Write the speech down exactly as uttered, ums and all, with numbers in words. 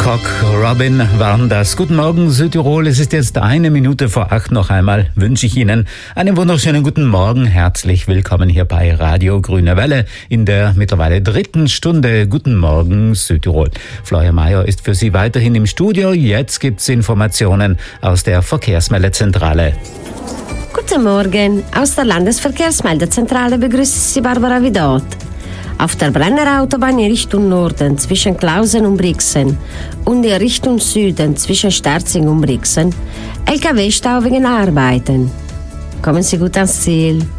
Cock, Robin waren das. Guten Morgen Südtirol, es ist jetzt eine Minute vor acht. Noch einmal wünsche ich Ihnen einen wunderschönen guten Morgen. Herzlich willkommen hier bei Radio Grüne Welle in der mittlerweile dritten Stunde. Guten Morgen Südtirol. Florian Mayer ist für Sie weiterhin im Studio. Jetzt gibt's Informationen aus der Verkehrsmeldezentrale. Guten Morgen, aus der Landesverkehrsmeldezentrale begrüßt Sie Barbara Vidot. Auf der Brennerautobahn in Richtung Norden zwischen Klausen und Brixen und in Richtung Süden zwischen Sterzing und Brixen L K W-Stau wegen Arbeiten. Kommen Sie gut ans Ziel.